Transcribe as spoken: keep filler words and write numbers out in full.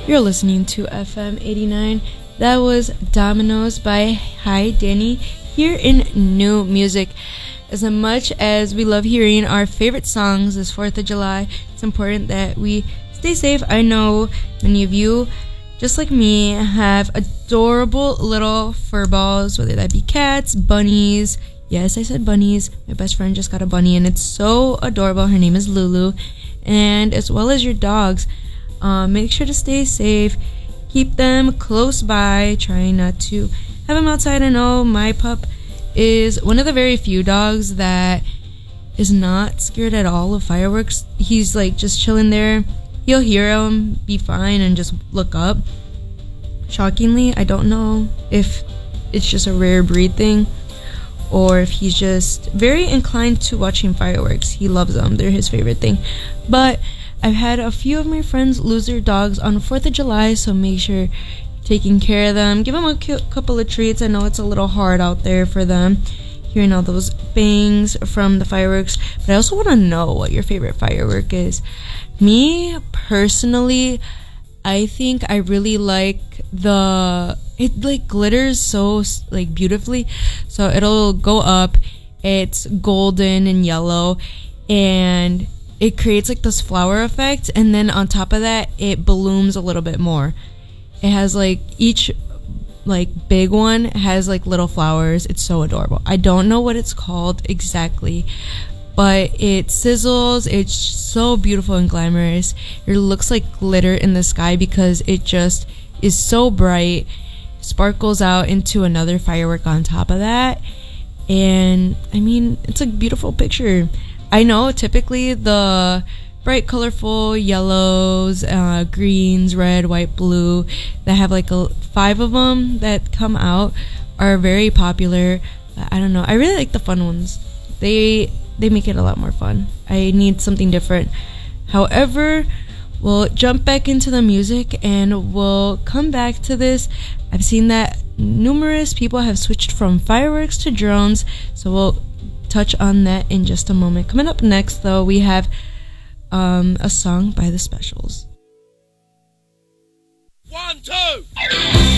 You're listening to F M eighty-nine. That was Dominoes by Hi Danny here in New Music. As much as we love hearing our favorite songs this fourth of July, it's important that we stay safe. I know many of you, just like me, have adorable little fur balls, whether that be cats, bunnies. Yes, I said bunnies. My best friend just got a bunny and it's so adorable. Her name is Lulu. And as well as your dogs, um, make sure to stay safe. Keep them close by. Try not to have them outside. I know my pup is one of the very few dogs that is not scared at all of fireworks. He's like just chilling there. He'll hear them, be fine, and just look up. Shockingly, I don't know if it's just a rare breed thing or if he's just very inclined to watching fireworks. He loves them. They're his favorite thing. But I've had a few of my friends lose their dogs on fourth of July, so make sure you're taking care of them. Give them a cu- couple of treats. I know it's a little hard out there for them, hearing all those bangs from the fireworks. But I also want to know what your favorite firework is. Me, personally, I think I really like the... It, like, glitters so, like, beautifully. So it'll go up. It's golden and yellow. And it creates, like, this flower effect. And then on top of that, it balloons a little bit more. It has, like, each... like big one has like little flowers. It's so adorable. I don't know what it's called exactly, but it sizzles. It's so beautiful and glamorous. It looks like glitter in the sky because it just is so bright, sparkles out into another firework on top of that. And I mean, it's a beautiful picture. I know typically the bright, colorful yellows, uh, greens, red, white, blue that have like a, five of them that come out are very popular. I don't know. I really like the fun ones. They they make it a lot more fun. I need something different. However, we'll jump back into the music and we'll come back to this. I've seen that numerous people have switched from fireworks to drones, so we'll touch on that in just a moment. Coming up next, though, we have Um, a song by the Specials. One, two!